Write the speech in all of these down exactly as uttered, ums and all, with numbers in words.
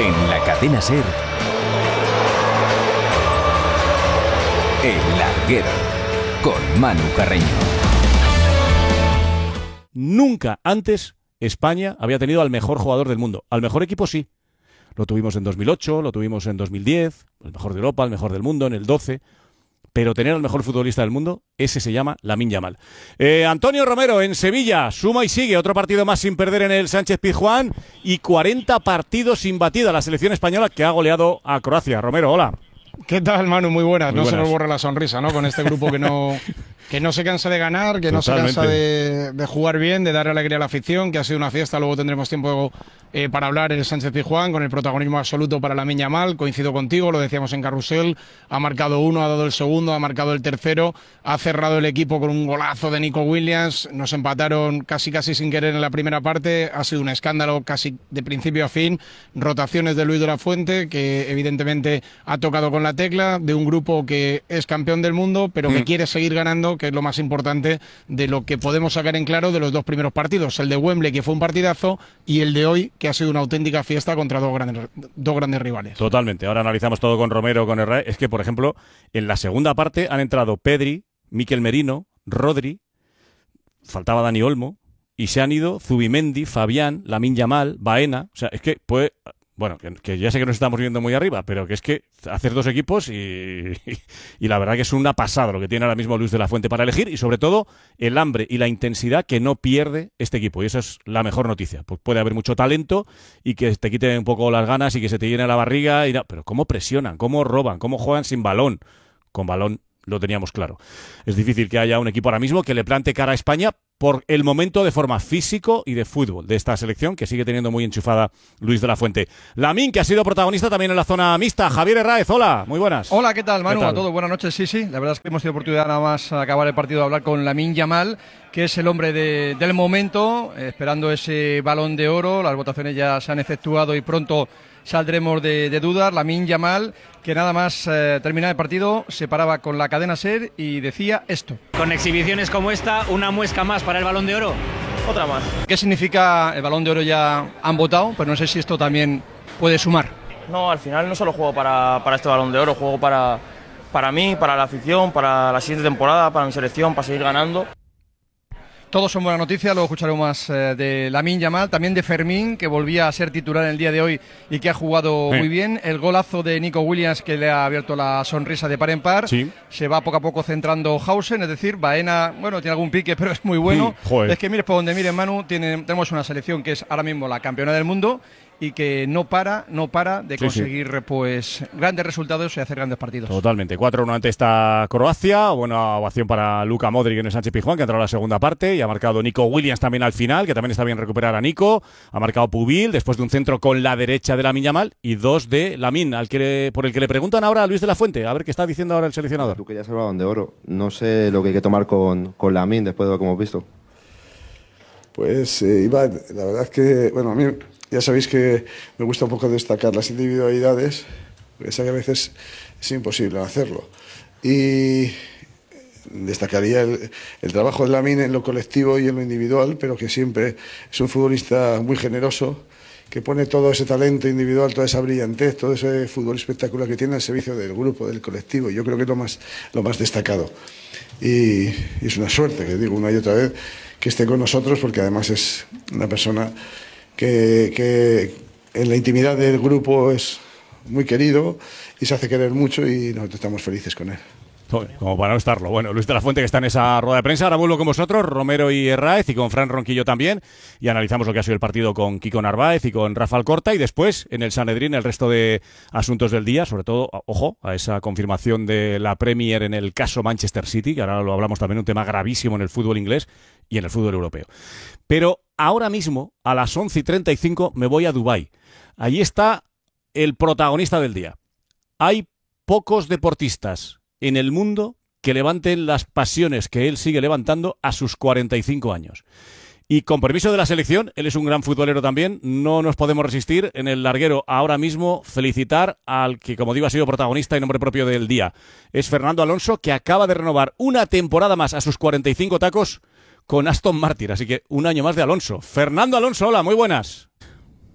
En la cadena SER, El Larguero, con Manu Carreño. Nunca antes España había tenido al mejor jugador del mundo. Al mejor equipo sí. Lo tuvimos en dos mil ocho, lo tuvimos en dos mil diez, el mejor de Europa, el mejor del mundo, en el doce. Pero tener al mejor futbolista del mundo, ese se llama Lamine Yamal. Eh, Antonio Romero, en Sevilla, suma y sigue. Otro partido más sin perder en el Sánchez-Pizjuán y cuarenta partidos sin batida la selección española que ha goleado a Croacia. Romero, hola. ¿Qué tal, Manu? Muy buenas. Muy no buenas. se nos borra la sonrisa, ¿no? Con este grupo que no, que no se cansa de ganar, que Totalmente. no se cansa de, de jugar bien, de dar alegría a la afición, que ha sido una fiesta. Luego tendremos tiempo eh, para hablar en el Sánchez-Pizjuán, con el protagonismo absoluto para Lamine Yamal. Coincido contigo, lo decíamos en Carrusel. Ha marcado uno, ha dado el segundo, ha marcado el tercero. Ha cerrado el equipo con un golazo de Nico Williams. Nos empataron casi casi sin querer en la primera parte. Ha sido un escándalo casi de principio a fin. Rotaciones de Luis de la Fuente, que evidentemente ha tocado con la tecla de un grupo que es campeón del mundo, pero que mm. quiere seguir ganando, que es lo más importante de lo que podemos sacar en claro de los dos primeros partidos. El de Wembley, que fue un partidazo, y el de hoy, que ha sido una auténtica fiesta contra dos grandes, dos grandes rivales. Totalmente. Ahora analizamos todo con Romero, con Herrera. Es que, por ejemplo, en la segunda parte han entrado Pedri, Mikel Merino, Rodri, faltaba Dani Olmo, y se han ido Zubimendi, Fabián, Lamine Yamal, Baena. O sea, es que puede... Bueno, que, que ya sé que nos estamos viendo muy arriba, pero que es que hacer dos equipos y, y, y la verdad que es una pasada lo que tiene ahora mismo Luis de la Fuente para elegir, y sobre todo el hambre y la intensidad que no pierde este equipo, y esa es la mejor noticia. Pues puede haber mucho talento y que te quiten un poco las ganas y que se te llene la barriga, y no, pero cómo presionan, cómo roban, cómo juegan sin balón. Con balón lo teníamos claro. Es difícil que haya un equipo ahora mismo que le plante cara a España por el momento de forma físico y de fútbol de esta selección que sigue teniendo muy enchufada Luis de la Fuente. Lamine, que ha sido protagonista también en la zona mixta. Javier Herráez, hola, muy buenas. Hola, ¿qué tal, Manu? ¿Qué tal? A todos, buenas noches. Sí, sí, la verdad es que hemos tenido oportunidad nada más acabar el partido de hablar con Lamine Yamal, que es el hombre de, del momento, eh, esperando ese Balón de Oro. Las votaciones ya se han efectuado y pronto saldremos de, de dudas. Lamine Yamal, que nada más eh, terminar el partido, se paraba con la cadena SER y decía esto. Con exhibiciones como esta, una muesca más para el Balón de Oro. Otra más. ¿Qué significa el Balón de Oro? Ya han votado, pero no sé si esto también puede sumar. No, al final no solo juego para, para este Balón de Oro, juego para, para mí, para la afición, para la siguiente temporada, para mi selección, para seguir ganando. Todos son buenas noticias, luego escucharemos más eh, de Lamine Yamal, también de Fermín, que volvía a ser titular en el día de hoy y que ha jugado sí. muy bien. El golazo de Nico Williams, que le ha abierto la sonrisa de par en par. Sí. Se va poco a poco centrando Hausen, es decir, Baena, bueno, tiene algún pique, pero es muy bueno. Mm, es que mires por donde mires, Manu, tiene, tenemos una selección que es ahora mismo la campeona del mundo y que no para, no para de sí, conseguir sí. pues grandes resultados y hacer grandes partidos. Totalmente. cuatro uno ante esta Croacia. Buena ovación para Luka Modric en el Sánchez-Pizjuán, que ha entrado en la segunda parte, y ha marcado Nico Williams también al final, que también está bien recuperar a Nico. Ha marcado Pubil después de un centro con la derecha de Lamine Yamal, y dos de Lamine, al que le, por el que le preguntan ahora a Luis de la Fuente. A ver qué está diciendo ahora el seleccionador. Tú que ya has el Balón de Oro, no sé lo que hay que tomar con, con Lamine después de lo que hemos visto. Pues eh, Iván, la verdad es que, bueno, a mí ya sabéis que me gusta un poco destacar las individualidades, porque sé que a veces es imposible hacerlo. Y destacaría el, el trabajo de Lamine en lo colectivo y en lo individual, pero que siempre es un futbolista muy generoso, que pone todo ese talento individual, toda esa brillantez, todo ese fútbol espectacular que tiene al servicio del grupo, del colectivo. Yo creo que es lo más, lo más destacado. Y, y es una suerte, que digo una y otra vez, que esté con nosotros, porque además es una persona que, que en la intimidad del grupo es muy querido y se hace querer mucho, y nosotros estamos felices con él. Como para no estarlo. Bueno, Luis de la Fuente, que está en esa rueda de prensa. Ahora vuelvo con vosotros, Romero y Herráez, y con Fran Ronquillo también, y analizamos lo que ha sido el partido con Kiko Narváez y con Rafa Alcorta, y después en el Sanedrín el resto de asuntos del día, sobre todo, ojo, a esa confirmación de la Premier en el caso Manchester City, que ahora lo hablamos también, un tema gravísimo en el fútbol inglés y en el fútbol europeo. Pero ahora mismo, a las once y treinta y cinco, me voy a Dubái. Allí está el protagonista del día. Hay pocos deportistas en el mundo que levanten las pasiones que él sigue levantando a sus cuarenta y cinco años. Y con permiso de la selección, él es un gran futbolero también, no nos podemos resistir en el larguero ahora mismo felicitar al que, como digo, ha sido protagonista y nombre propio del día. Es Fernando Alonso, que acaba de renovar una temporada más a sus cuarenta y cinco tacos con Aston Martin, así que un año más de Alonso. Fernando Alonso, hola, muy buenas.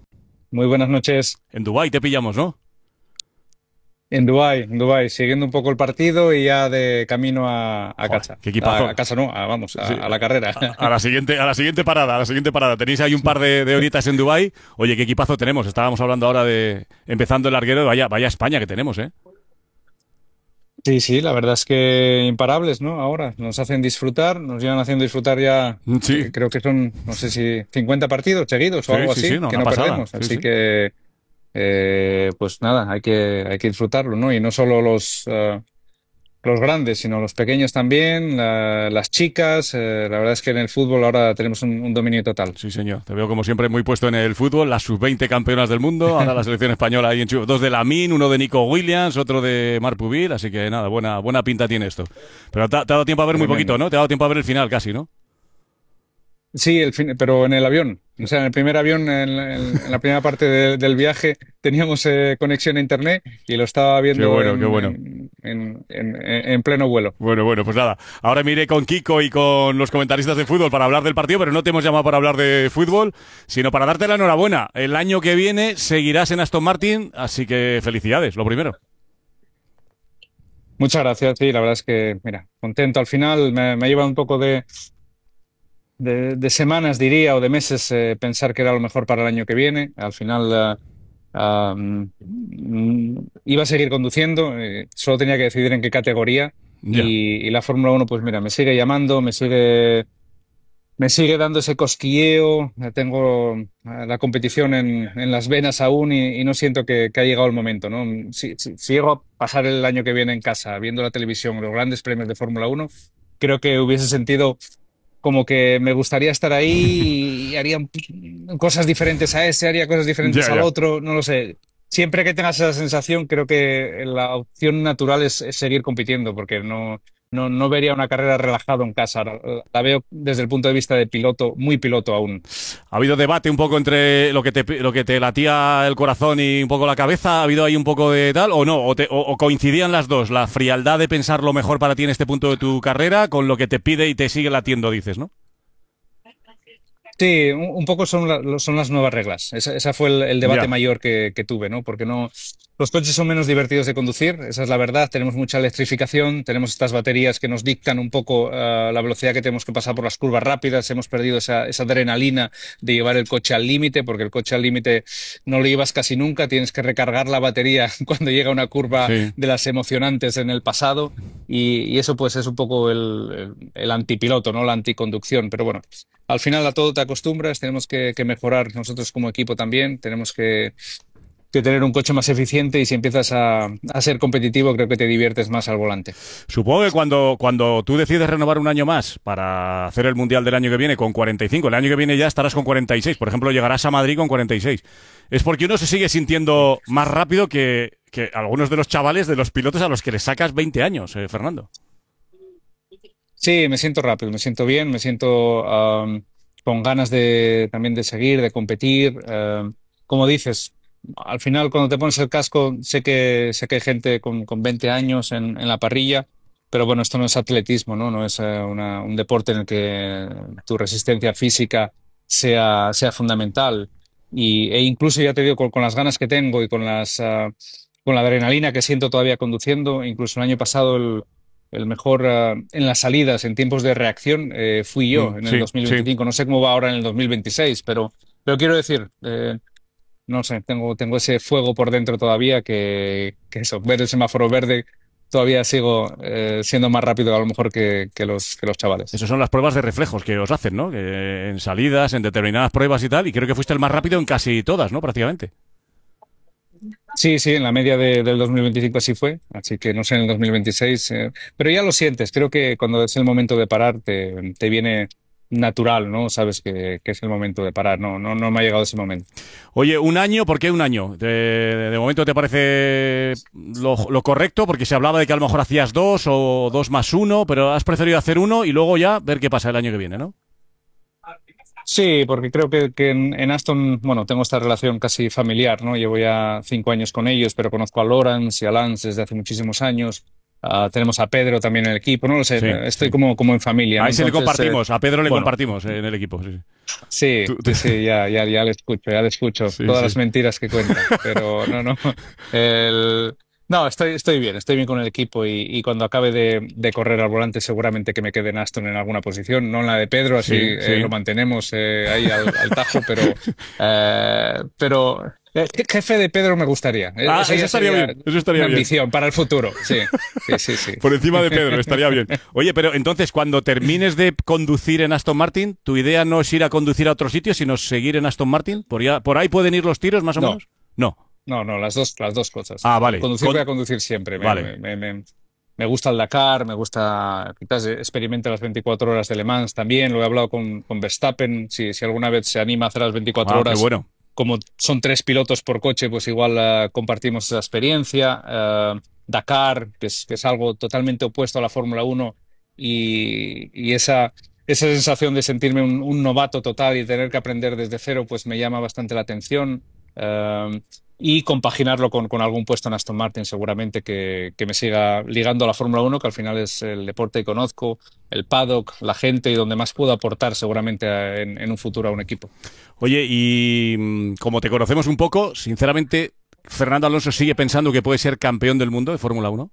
Muy buenas noches. En Dubái te pillamos, ¿no? En Dubái, en Dubái, siguiendo un poco el partido y ya de camino a, a Joder, casa. qué equipazo. A, a casa no, a- vamos, a, Sí. a la carrera. A, a la siguiente, a la siguiente parada, a la siguiente parada. Tenéis ahí un par de, de horitas en Dubái. Oye, qué equipazo tenemos. Estábamos hablando ahora de empezando el larguero. Vaya, vaya España que tenemos, ¿eh? Sí, sí, la verdad es que imparables, ¿no? Ahora nos hacen disfrutar, nos llevan haciendo disfrutar ya, Sí. eh, creo que son, no sé si cincuenta partidos seguidos o Sí, algo sí, así, sí, no, que una no pasada. perdemos. Sí, Así sí. que, eh, pues nada, hay que, hay que disfrutarlo, ¿no? Y no solo los, eh, los grandes, sino los pequeños también, la- las chicas. Eh, la verdad es que en el fútbol ahora tenemos un, un dominio total. Sí, señor. Te veo como siempre muy puesto en el fútbol. Las sub veinte campeonas del mundo. Ahora la selección española ahí en chu- dos de Lamine, uno de Nico Williams, otro de Marc Pubil. Así que nada, buena, buena pinta tiene esto. Pero te, ha te ha dado tiempo a ver muy Tremendo. poquito, ¿no? Te ha dado tiempo a ver el final casi, ¿no? Sí, el fin- pero en el avión. O sea, en el primer avión, en, la en- en la primera parte de- del viaje, teníamos eh, conexión a internet y lo estaba viendo Qué bueno, en, qué bueno. en- en- en- en pleno vuelo. Bueno, bueno, pues nada. Ahora me iré con Kiko y con los comentaristas de fútbol para hablar del partido, pero no te hemos llamado para hablar de fútbol, sino para darte la enhorabuena. El año que viene seguirás en Aston Martin, así que felicidades, lo primero. Muchas gracias. Sí, la verdad es que, mira, contento al final. Me, me ha llevado un poco de, de, de semanas, diría, o de meses, eh, pensar que era lo mejor para el año que viene. Al final, eh, ah, mm, iba a seguir conduciendo, eh, solo tenía que decidir en qué categoría. Ya. Y, y la Fórmula Uno, pues mira, me sigue llamando, me sigue, me sigue dando ese cosquilleo. eh, Tengo eh, la competición en, en las venas aún y, y no siento que, que ha llegado el momento, ¿no? Si, si- si llego a pasar el año que viene en casa viendo la televisión, los grandes premios de Fórmula Uno, creo que hubiese sentido como que me gustaría estar ahí y haría cosas diferentes a ese, haría cosas diferentes Ya, al ya. otro, no lo sé. Siempre que tengas esa sensación, creo que la opción natural es, es seguir compitiendo, porque no, no, no vería una carrera relajado en casa. La, la veo desde el punto de vista de piloto, muy piloto aún. Ha habido debate un poco entre lo que te, lo que te latía el corazón y un poco la cabeza. ¿Ha habido ahí un poco de tal o no? ¿O, te- o- o coincidían las dos? La frialdad de pensar lo mejor para ti en este punto de tu carrera con lo que te pide y te sigue latiendo, dices, ¿no? Sí, un, un poco son, la- son las nuevas reglas. Esa, esa fue el, el debate Ya. mayor que, que tuve, ¿no? Porque no, los coches son menos divertidos de conducir, esa es la verdad. Tenemos mucha electrificación, tenemos estas baterías que nos dictan un poco eh, la velocidad que tenemos que pasar por las curvas rápidas. Hemos perdido esa, esa adrenalina de llevar el coche al límite, porque el coche al límite no lo llevas casi nunca. Tienes que recargar la batería cuando llega una curva Sí. de las emocionantes en el pasado. Y, y eso pues es un poco el, el, el antipiloto, ¿no? La anticonducción. Pero bueno, al final a todo te acostumbras, tenemos que, que mejorar nosotros como equipo también, tenemos que, que tener un coche más eficiente y si empiezas a, a ser competitivo creo que te diviertes más al volante. Supongo que cuando, cuando tú decides renovar un año más para hacer el Mundial del año que viene con cuarenta y cinco, el año que viene ya estarás con cuarenta y seis. Por ejemplo, llegarás a Madrid con cuarenta y seis. Es porque uno se sigue sintiendo más rápido que, que algunos de los chavales, de los pilotos a los que les sacas veinte años, eh, Fernando. Sí, me siento rápido, me siento bien, me siento am, con ganas de también de seguir, de competir. am, como dices, al final cuando te pones el casco, sé que sé que hay gente con, con veinte años en, en la parrilla, pero bueno, esto no es atletismo, ¿no? No es eh, una- un deporte en el que tu resistencia física sea, sea fundamental. Y, e incluso ya te digo, con, con las ganas que tengo y con las ah, con la adrenalina que siento todavía conduciendo, incluso el año pasado el el mejor ah, en las salidas, en tiempos de reacción, eh, fui yo Mm, en sí, el dos mil veinticinco. sí. No sé cómo va ahora en el dos mil veintiséis, pero, pero quiero decir, eh, no sé, tengo, tengo ese fuego por dentro todavía que, que eso, ver el semáforo verde, todavía sigo eh, siendo más rápido a lo mejor que, que los, que los chavales. Esas son las pruebas de reflejos que os hacen, ¿no? Que en salidas, en determinadas pruebas y tal, y creo que fuiste el más rápido en casi todas, ¿no? Prácticamente. Sí, sí, en la media de- del dos mil veinticinco así fue, así que no sé en el dos mil veintiséis, eh, pero ya lo sientes, creo que cuando es el momento de parar te, te viene natural, ¿no? Sabes que, que es el momento de parar, no, no, no me ha llegado ese momento. Oye, un año, ¿por qué un año? De, de momento te parece lo, lo correcto, porque se hablaba de que a lo mejor hacías dos o dos más uno, pero has preferido hacer uno y luego ya ver qué pasa el año que viene, ¿no? Sí, porque creo que, que en, en Aston, bueno, tengo esta relación casi familiar, ¿no? Llevo ya cinco años con ellos, pero conozco a Lawrence y a Lance desde hace muchísimos años. Uh, tenemos a Pedro también en el equipo, no lo sé, Sí, estoy sí. como, como en familia, ¿no? Ahí se le Entonces, compartimos, eh, a Pedro le bueno, compartimos eh, en el equipo. Sí, sí, Tú- tú- sí, sí, ya, ya, ya le escucho, ya le escucho sí, todas sí. las mentiras que cuenta, pero no, no. El- No, estoy, estoy bien, estoy bien con el equipo y, y cuando acabe de, de correr al volante seguramente que me quede en Aston en alguna posición, no en la de Pedro, así Sí, eh, sí. lo mantenemos eh, ahí al, al tajo, pero, eh, pero eh, jefe de Pedro me gustaría. Eh, Ah, Eso eso ya estaría sería bien, eso estaría una bien. ambición para el futuro, sí, sí, sí, sí. Por encima de Pedro, estaría bien. Oye, pero entonces, cuando termines de conducir en Aston Martin, ¿tu idea no es ir a conducir a otro sitio, sino seguir en Aston Martin? ¿Por, ya- por ahí pueden ir los tiros, más o No. menos? No. No, no, las dos, las dos cosas. Ah, vale. Conducir Con- voy a conducir siempre. Me, Vale. me, me- me- me gusta el Dakar, me gusta, quizás experimente las veinticuatro horas de Le Mans también. Lo he hablado con, con Verstappen. Si, si alguna vez se anima a hacer las veinticuatro Ah, qué horas, bueno. como son tres pilotos por coche, pues igual eh, compartimos esa experiencia. Eh, Dakar, que es, que es algo totalmente opuesto a la Fórmula uno y, y esa, esa sensación de sentirme un, un novato total y tener que aprender desde cero, pues me llama bastante la atención. Eh, y compaginarlo con, con algún puesto en Aston Martin, seguramente que, que me siga ligando a la Fórmula uno, que al final es el deporte que conozco, el paddock, la gente y donde más puedo aportar seguramente a- en, en un futuro a un equipo. Oye, y mm, como te conocemos un poco, sinceramente, ¿Fernando Alonso sigue pensando que puede ser campeón del mundo de Fórmula uno?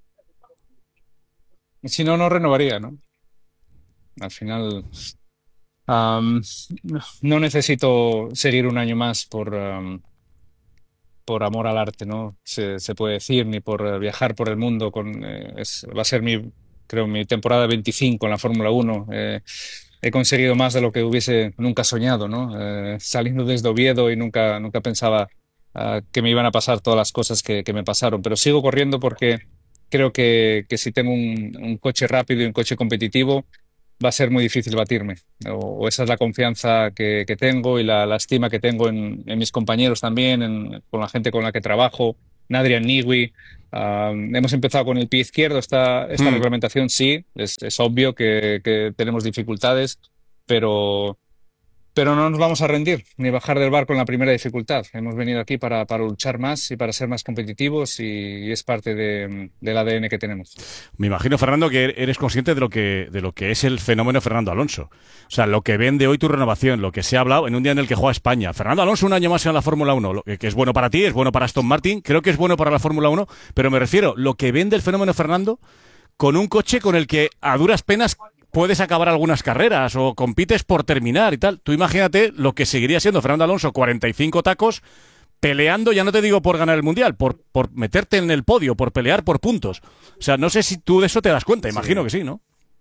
Si no, no renovaría, ¿no? Al final, am, no necesito seguir un año más por, am, por amor al arte, ¿no? Se, se puede decir, ni por eh, viajar por el mundo. Con, eh, es- va a ser mi, creo, mi temporada veinticinco en la Fórmula uno. Eh, he conseguido más de lo que hubiese nunca soñado, ¿no? Eh, saliendo desde Oviedo y nunca, nunca pensaba ah, que me iban a pasar todas las cosas que, que me pasaron. Pero sigo corriendo porque creo que, que si tengo un, un coche rápido y un coche competitivo, va a ser muy difícil batirme. O, o esa es la confianza que, que tengo y la, la estima que tengo en, en mis compañeros también, en- con la gente con la que trabajo, en Adrian Newey. Ah, hemos empezado con el pie izquierdo. Esta, esta Mm. reglamentación sí, es, es obvio que, que tenemos dificultades, pero, pero no nos vamos a rendir ni bajar del barco en la primera dificultad. Hemos venido aquí para, para luchar más y para ser más competitivos y, y es parte de- del A D N que tenemos. Me imagino, Fernando, que eres consciente de lo que, de lo que es el fenómeno Fernando Alonso. O sea, lo que vende hoy tu renovación, lo que se ha hablado en un día en el que juega España. Fernando Alonso un año más en la Fórmula uno, lo que que es bueno para ti, es bueno para Aston Martin, creo que es bueno para la Fórmula uno, pero me refiero, lo que vende el fenómeno Fernando con un coche con el que a duras penas puedes acabar algunas carreras o compites por terminar y tal. Tú imagínate lo que seguiría siendo Fernando Alonso, cuarenta y cinco tacos, peleando, ya no te digo por ganar el Mundial, por, por meterte en el podio, por pelear por puntos. O sea, no sé si tú de eso te das cuenta, imagino que sí, ¿no?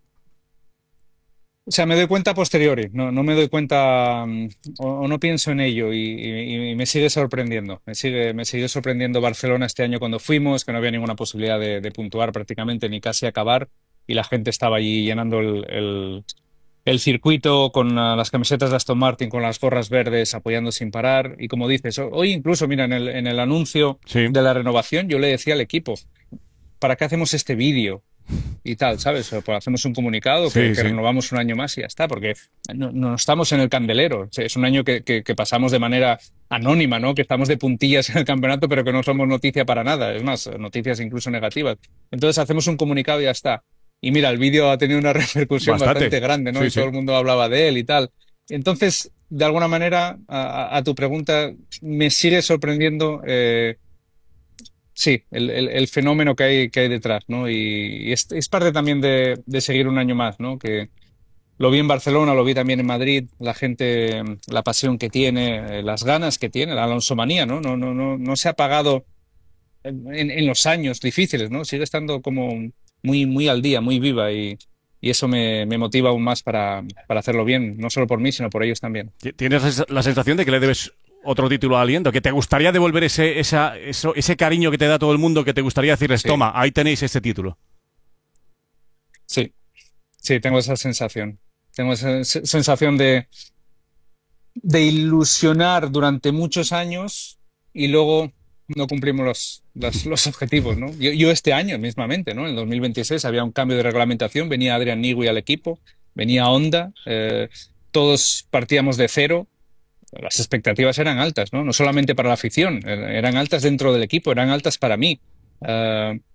O sea, me doy cuenta a posteriori, no, no me doy cuenta mm, o, o no pienso en ello y, y- y me sigue sorprendiendo. Me sigue, me sigue sorprendiendo Barcelona este año cuando fuimos, que no había ninguna posibilidad de, de puntuar prácticamente ni casi acabar y la gente estaba allí llenando el, el- el circuito con ah, las camisetas de Aston Martin, con las gorras verdes, apoyando sin parar. Y como dices, ho- hoy incluso, mira, en el, en el anuncio Sí. de la renovación yo le decía al equipo, ¿para qué hacemos este vídeo? Y tal, ¿sabes? O, pues, hacemos un comunicado que, Sí, que sí. renovamos un año más y ya está, porque no, no estamos en el candelero. O sea, es un año que, que- que pasamos de manera anónima, ¿no? Que estamos de puntillas en el campeonato, pero que no somos noticia para nada. Es más, noticias incluso negativas. Entonces hacemos un comunicado y ya está. Y mira, el vídeo ha tenido una repercusión Bastante. bastante grande, ¿no? Sí, Y sí. todo el mundo hablaba de él y tal. Entonces, de alguna manera, a, a- a tu pregunta, me sigue sorprendiendo. eh, Sí, el, el- el fenómeno que hay, que hay detrás, ¿no? Y, y es, es parte también de, de seguir un año más, ¿no? Que lo vi en Barcelona, lo vi también en Madrid, la gente, la pasión que tiene, eh, las ganas que tiene, la alonsomanía, ¿no? No, no, no, no se ha apagado en, en los años difíciles, ¿no? Sigue estando como muy, muy al día, muy viva y, y eso me, me motiva aún más para, para hacerlo bien, no solo por mí, sino por ellos también. ¿Tienes la sensación de que le debes otro título a alguien? ¿O que te gustaría devolver ese, esa, eso, ese cariño que te da todo el mundo, que te gustaría decirles, Sí. toma, ahí tenéis este título? Sí, sí, tengo esa sensación. Tengo esa se- sensación de, de ilusionar durante muchos años y luego no cumplimos los, los, los objetivos, ¿no? Yo, yo este año mismamente, ¿no? En el dos mil veintiséis había un cambio de reglamentación, venía Adrian Newey al equipo, venía Honda, eh, todos partíamos de cero. Las expectativas eran altas, ¿no? No solamente para la afición, er- eran altas dentro del equipo, eran altas para mí. Eh,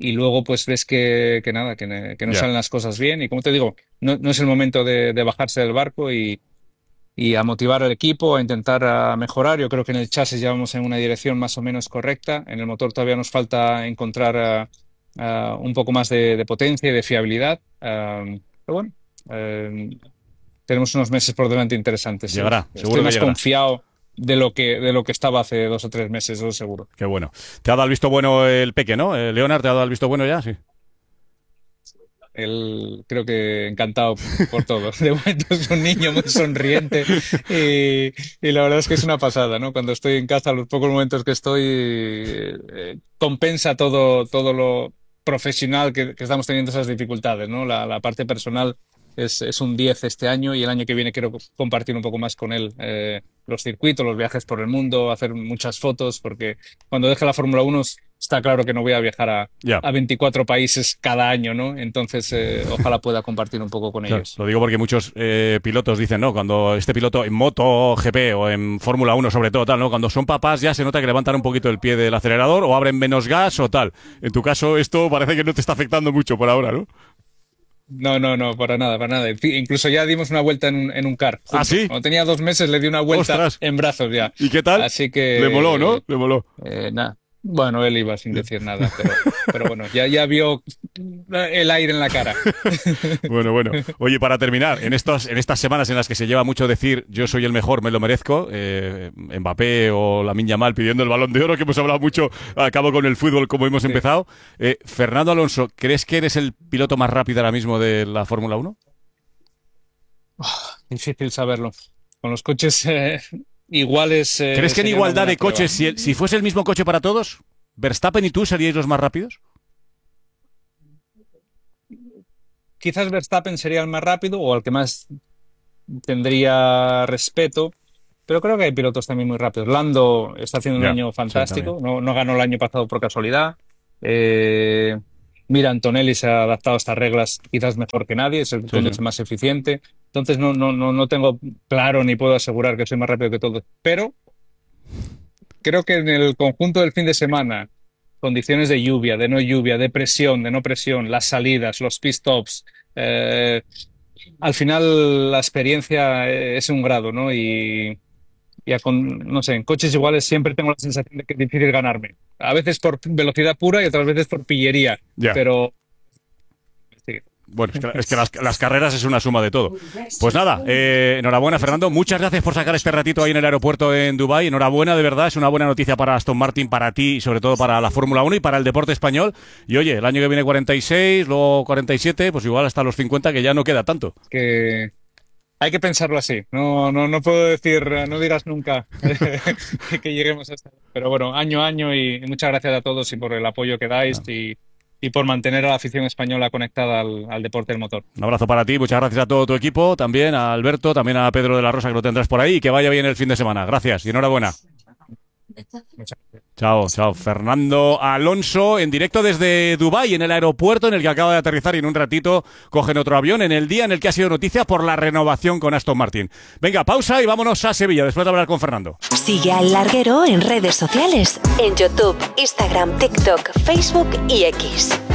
y luego pues ves que, que nada, que, que no Ya. salen las cosas bien. Y como te digo, no, no es el momento de, de bajarse del barco y, y a motivar al equipo, a intentar a mejorar. Yo creo que en el chasis ya vamos en una dirección más o menos correcta. En el motor todavía nos falta encontrar ah, ah, un poco más de, de potencia y de fiabilidad. Ah, pero bueno, eh, tenemos unos meses por delante interesantes. sí. Llegará, Estoy seguro que más llegará. confiado de lo que de lo que estaba hace dos o tres meses, eso seguro. Qué bueno. Te ha dado el visto bueno el Peque, ¿no? Eh, Leonard, ¿te ha dado el visto bueno ya? Sí. Él creo que encantado por todo. De momento es un niño muy sonriente y, y la verdad es que es una pasada, ¿no? Cuando estoy en casa, los pocos momentos que estoy, eh, compensa todo, todo lo profesional que, que estamos teniendo esas dificultades, ¿no? La, la parte personal es, es un diez este año y el año que viene quiero compartir un poco más con él eh, los circuitos, los viajes por el mundo, hacer muchas fotos, porque cuando deje la Fórmula uno está claro que no voy a viajar a, Ya. a veinticuatro países cada año, ¿no? Entonces, eh, ojalá pueda compartir un poco con Claro, ellos. lo digo porque muchos eh, pilotos dicen, ¿no? Cuando este piloto en Moto G P o en Fórmula uno sobre todo, tal, ¿no? Cuando son papás ya se nota que levantan un poquito el pie del acelerador o abren menos gas o tal. En tu caso esto parece que no te está afectando mucho por ahora, ¿no? No, no, no, para nada, para nada. Incluso ya dimos una vuelta en un, en un car. ¿Ah, sí? Cuando tenía dos meses le di una vuelta Ostras. en brazos ya. ¿Y qué tal? Así que... Le moló, ¿no? Le moló. Eh, nada. Bueno, él iba sin decir nada, pero, pero bueno, ya, ya vio el aire en la cara. Bueno, bueno. Oye, para terminar, en estas, en estas semanas en las que se lleva mucho decir yo soy el mejor, me lo merezco, eh, Mbappé o Lamine Yamal pidiendo el Balón de Oro, que hemos hablado mucho, acabo con el fútbol como hemos Sí. empezado. Eh, Fernando Alonso, ¿crees que eres el piloto más rápido ahora mismo de la Fórmula uno? Difícil saberlo. Con los coches eh, iguales... eh, ¿Crees que en sería una igualdad buena de coches, si, prueba. si fuese el mismo coche para todos, Verstappen y tú seríais los más rápidos? Quizás Verstappen sería el más rápido o el que más tendría respeto, pero creo que hay pilotos también muy rápidos. Lando está haciendo un Ya, año sí, fantástico, también. no, no ganó el año pasado por casualidad. Eh, mira, Antonelli se ha adaptado a estas reglas quizás mejor que nadie, es el Sí, conductor sí. más eficiente. Entonces no, no, no, no tengo claro ni puedo asegurar que soy más rápido que todos, pero creo que en el conjunto del fin de semana, condiciones de lluvia, de no lluvia, de presión, de no presión, las salidas, los pit stops, eh, al final la experiencia eh, es un grado, ¿no? Y, y a con- no sé, en coches iguales siempre tengo la sensación de que es difícil ganarme. A veces por velocidad pura y otras veces por pillería, Ya. pero sí. Bueno, es que, es que las, las carreras es una suma de todo. Pues nada, eh, enhorabuena, Fernando. Muchas gracias por sacar este ratito ahí en el aeropuerto en Dubái. Enhorabuena, de verdad. Es una buena noticia para Aston Martin, para ti y sobre todo para la Fórmula uno y para el deporte español. Y oye, el año que viene cuarenta y seis, luego cuarenta y siete, pues igual hasta los cincuenta, que ya no queda tanto. Que hay que pensarlo así. No, no, no puedo decir, eh, no dirás nunca que, que lleguemos a esta. Pero bueno, año a año y muchas gracias a todos y por el apoyo que dais y, y por mantener a la afición española conectada al, al deporte del motor. Un abrazo para ti, muchas gracias a todo tu equipo, también a Alberto, también a Pedro de la Rosa, que lo tendrás por ahí, y que vaya bien el fin de semana. Gracias y enhorabuena. Muchas gracias. Chao, chao. Fernando Alonso en directo desde Dubái, en el aeropuerto en el que acaba de aterrizar y en un ratito cogen otro avión en el día en el que ha sido noticia por la renovación con Aston Martin. Venga, pausa y vámonos a Sevilla después de hablar con Fernando. Sigue al Larguero en redes sociales, en YouTube, Instagram, TikTok, Facebook y X.